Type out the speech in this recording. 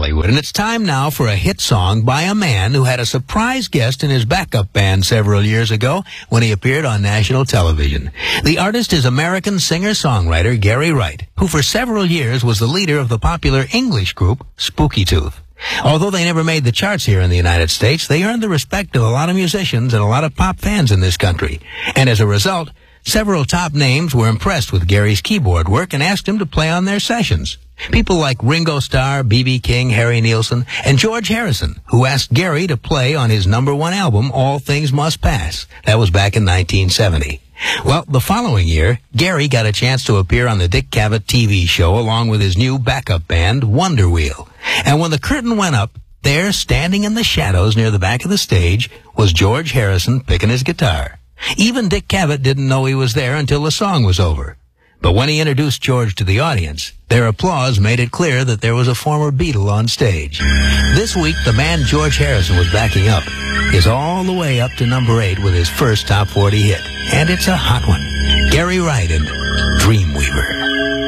Hollywood, and it's time now for a hit song by a man who had a surprise guest in his backup band several years ago when he appeared on national television. The artist is American singer-songwriter Gary Wright, who for several years was the leader of the popular English group Spooky Tooth. Although they never made the charts here in the United States, they earned the respect of a lot of musicians and a lot of pop fans in this country. And as a result, several top names were impressed with Gary's keyboard work and asked him to play on their sessions. People like Ringo Starr, B.B. King, Harry Nilsson, and George Harrison, who asked Gary to play on his #1 album, All Things Must Pass. That was back in 1970. Well, the following year, Gary got a chance to appear on the Dick Cavett TV show along with his new backup band, Wonder Wheel. And when the curtain went up, there, standing in the shadows near the back of the stage, was George Harrison picking his guitar. Even Dick Cavett didn't know he was there until the song was over. But when he introduced George to the audience, their applause made it clear that there was a former Beatle on stage. This week, the man George Harrison was backing up is all the way up to #8 with his first top 40 hit. And it's a hot one. Gary Wright and Dreamweaver.